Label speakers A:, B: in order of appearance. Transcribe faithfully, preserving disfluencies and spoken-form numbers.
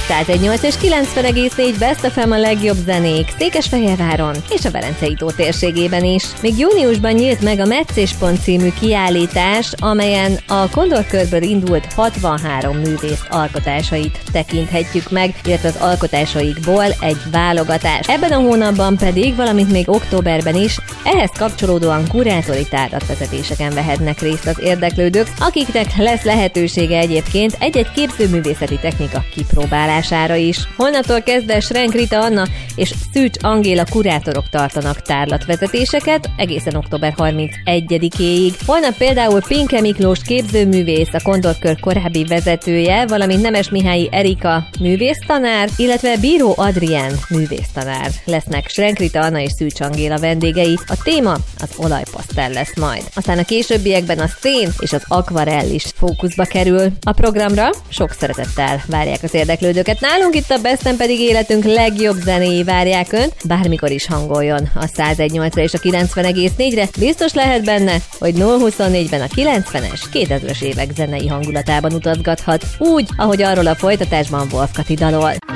A: százegy nyolc és kilencven egész négy Best ef em a legjobb zenék Székesfehérváron és a Velencei-tó térségében is. Még júniusban nyílt meg a Meccés című kiállítás, amelyen a Kondorkörből indult hatvanhárom művész alkotásait tekinthetjük meg, illetve az alkotásaikból egy válogatás. Ebben a hónapban pedig, valamint még októberben is, ehhez kapcsolódóan kurátori tárlatvezetéseken vehetnek részt az érdeklődők, akiknek lesz lehetősége egyébként egy-egy képzőművészeti technika kipróbálására is. Holnaptól kezdve Schrenk Rita Anna és Szűcs Angéla kurátorok tartanak tárlatvezetéseket egészen október harmincegyedikéig. Holnap például Pinke Miklós képzőművész, a Kondorkör korábbi vezetője, valamint Nemes Mihályi Erika művésztanár, illetve Bíró Adrien művésztanár lesznek Schrenk Rita Anna és Szűcs Angéla vendégei. A téma az olajpasztel lesz majd. Aztán a későbbiekben a szén és az akvarell is fókuszba kerül. A programra sok szeretettel várják az érdeklődőket. Nálunk itt a Besten pedig életünk legjobb zenéi várják önt, bármikor is hangoljon a százegy nyolcra és a kilencven egész négyre. Biztos lehet benne, hogy nulla huszonnégyben a kilencvenes, kétezres évek zenei hangulatában utazgathat, úgy, ahogy arról a folytatásban Wolf Kati dalol.